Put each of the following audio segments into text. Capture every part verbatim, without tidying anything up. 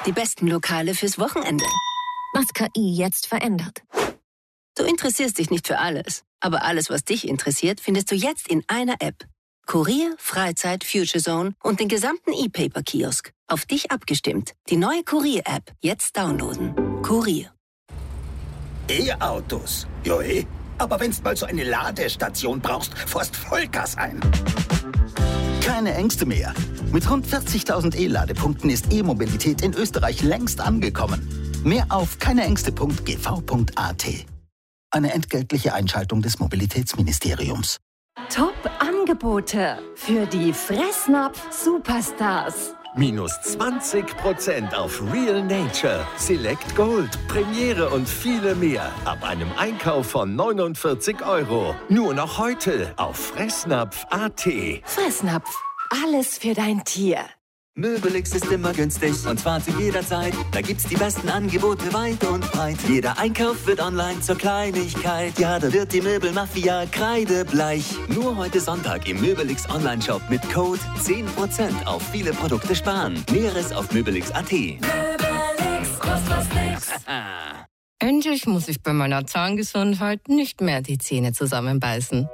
Die besten Lokale fürs Wochenende. Was K I jetzt verändert. Du interessierst dich nicht für alles, aber alles, was dich interessiert, findest du jetzt in einer App. Kurier, Freizeit, Future Zone und den gesamten E-Paper-Kiosk. Auf dich abgestimmt. Die neue Kurier-App. Jetzt downloaden. Kurier. E-Autos. Jo, eh. Aber wenn's mal so eine Ladestation brauchst, fährst Vollgas ein. Keine Ängste mehr. Mit rund vierzigtausend E-Ladepunkten ist E-Mobilität in Österreich längst angekommen. Mehr auf keineängste punkt g v punkt a t. Eine entgeltliche Einschaltung des Mobilitätsministeriums. Top-Angebote für die Fressnapf-Superstars. Minus zwanzig Prozent auf Real Nature, Select Gold, Premiere und viele mehr. Ab einem Einkauf von neunundvierzig Euro. Nur noch heute auf fressnapf punkt a t. Fressnapf, alles für dein Tier. Möbelix ist immer günstig und zwar zu jeder Zeit. Da gibt's die besten Angebote weit und breit. Jeder Einkauf wird online zur Kleinigkeit. Ja, da wird die Möbelmafia kreidebleich. Nur heute Sonntag im Möbelix Online-Shop mit Code zehn Prozent auf viele Produkte sparen. Näheres auf möbelix punkt a t. Möbelix, kostet was nix. Endlich muss ich bei meiner Zahngesundheit nicht mehr die Zähne zusammenbeißen.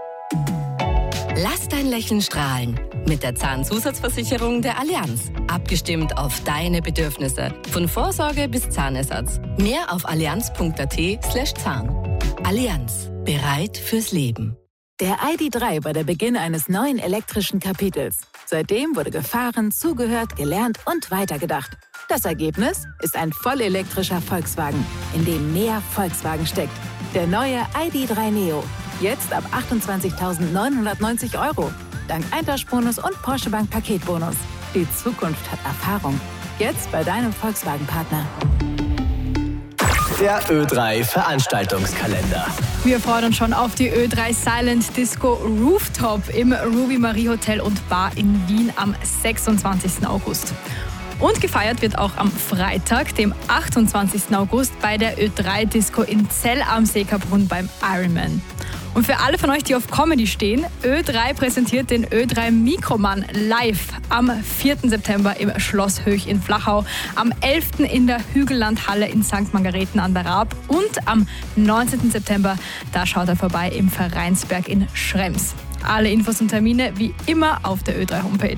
Lass dein Lächeln strahlen. Mit der Zahnzusatzversicherung der Allianz. Abgestimmt auf deine Bedürfnisse. Von Vorsorge bis Zahnersatz. Mehr auf allianz punkt a t slash zahn. Allianz. Bereit fürs Leben. Der I D drei war der Beginn eines neuen elektrischen Kapitels. Seitdem wurde gefahren, zugehört, gelernt und weitergedacht. Das Ergebnis ist ein vollelektrischer Volkswagen, in dem mehr Volkswagen steckt. Der neue I D drei Neo. Jetzt ab achtundzwanzigtausendneunhundertneunzig Euro. Dank Eintauschbonus und Porsche Bank Paketbonus. Die Zukunft hat Erfahrung. Jetzt bei deinem Volkswagen-Partner. Der Ö drei Veranstaltungskalender. Wir freuen uns schon auf die Ö drei Silent Disco Rooftop im Ruby Marie Hotel und Bar in Wien am sechsundzwanzigsten August. Und gefeiert wird auch am Freitag, dem achtundzwanzigsten August, bei der Ö drei Disco in Zell am Seekabrunn beim Ironman. Und für alle von euch, die auf Comedy stehen, Ö drei präsentiert den Ö drei Mikroman live am vierten September im Schloss Höch in Flachau, am elften in der Hügellandhalle in Sankt Margareten an der Raab und am neunzehnten September, da schaut er vorbei im Vereinsberg in Schrems. Alle Infos und Termine wie immer auf der Ö drei Homepage.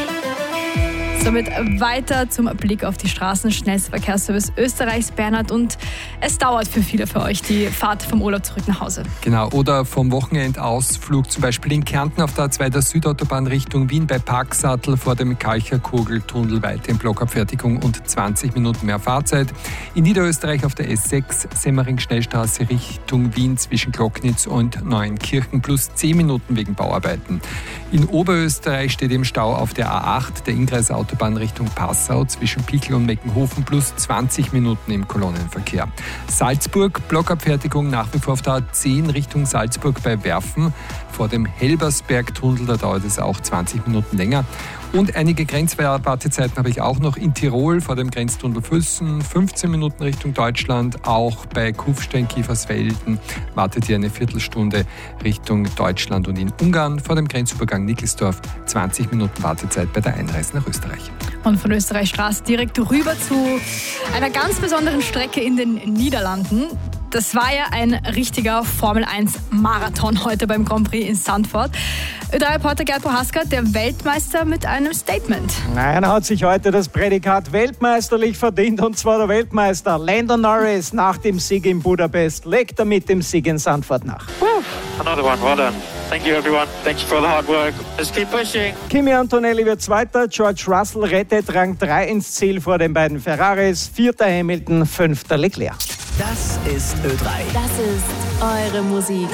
Somit weiter zum Blick auf die Straßen. Schnellster Verkehrsservice Österreichs, Bernhard. Und es dauert für viele von euch die Fahrt vom Urlaub zurück nach Hause. Genau, oder vom Wochenendausflug, zum Beispiel in Kärnten auf der A zwei der Südautobahn Richtung Wien bei Parksattel vor dem Kalcherkugeltunnel weiter in Blockabfertigung und zwanzig Minuten mehr Fahrzeit. In Niederösterreich auf der S sechs Semmering-Schnellstraße Richtung Wien zwischen Glocknitz und Neuenkirchen plus zehn Minuten wegen Bauarbeiten. In Oberösterreich steht im Stau auf der A acht der Ingress-Autobahn Richtung Passau zwischen Pichl und Meckenhofen plus zwanzig Minuten im Kolonnenverkehr. Salzburg, Blockabfertigung nach wie vor auf der A zehn Richtung Salzburg bei Werfen. Vor dem Helbersberg-Tunnel, da dauert es auch zwanzig Minuten länger. Und einige Grenzwartezeiten habe ich auch noch in Tirol vor dem Grenztunnel Füssen, fünfzehn Minuten Richtung Deutschland. Auch bei Kufstein-Kiefersfelden wartet hier eine Viertelstunde Richtung Deutschland und in Ungarn vor dem Grenzübergang Nickelsdorf zwanzig Minuten Wartezeit bei der Einreise nach Österreich. Und von Österreich Straße direkt rüber zu einer ganz besonderen Strecke in den Niederlanden. Das war ja ein richtiger Formel eins Marathon heute beim Grand Prix in Zandvoort. Ö drei Reporter Gerd Prohaska, der Weltmeister mit einem Statement. Nein, hat sich heute das Prädikat weltmeisterlich verdient, und zwar der Weltmeister Lando Norris nach dem Sieg in Budapest legt er mit dem Sieg in Zandvoort nach. Another one, well done. Thank you everyone. Thank you for the hard work. Let's keep pushing. Kimi Antonelli wird Zweiter, George Russell rettet Rang drei ins Ziel vor den beiden Ferraris, Vierter Hamilton, Fünfter Leclerc. Das ist Ö drei. Das ist eure Musik.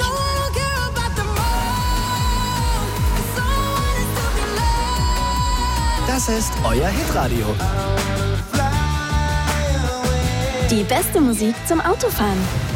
Das ist euer Hitradio. Die beste Musik zum Autofahren.